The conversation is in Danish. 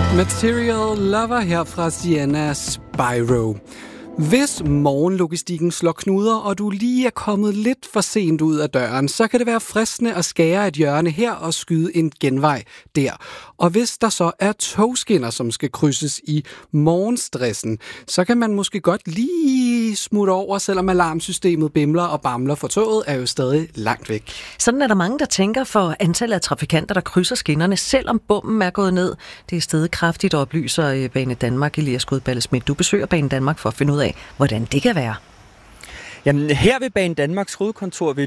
Material Lover her fra Sienna Spyro. Hvis morgenlogistikken slår knuder, og du lige er kommet lidt for sent ud af døren, så kan det være fristende at skære et hjørne her og skyde en genvej der. Og hvis der så er togskinner, som skal krydses i morgenstressen, så kan man måske godt lige smutte over, selvom alarmsystemet bimler og bamler, for toget er jo stadig langt væk. Sådan er der mange, der tænker, for antallet af trafikanter, der krydser skinnerne, selvom bommen er gået ned. Det er stadig kraftigt, oplyser Bane Danmark, Elias Godballe Schmidt. Du besøger Bane Danmark for at finde ud af, hvordan det kan være. Jamen, her ved Bane Danmarks hovedkontor